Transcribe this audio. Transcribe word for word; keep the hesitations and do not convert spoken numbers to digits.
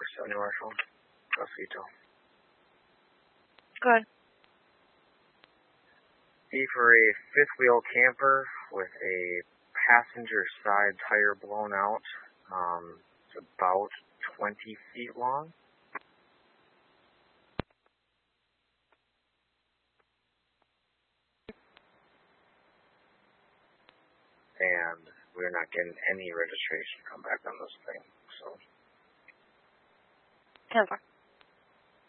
seventy Marshall. Rosito. Good. B for a fifth wheel camper with a passenger side tire blown out. Um, it's about twenty feet long. And we're not getting any registration come back on this thing, so. ten four.